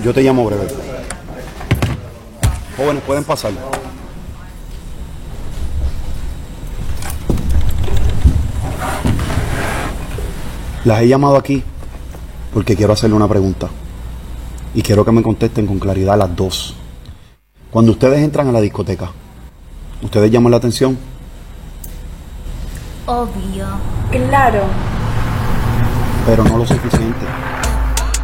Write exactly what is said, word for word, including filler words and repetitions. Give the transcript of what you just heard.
Yo te llamo breve. Jóvenes, pueden pasar. Las he llamado aquí porque quiero hacerle una pregunta. Y quiero que me contesten con claridad las dos. Cuando ustedes entran a la discoteca, ¿ustedes llaman la atención? Obvio. Claro. Pero no lo suficiente.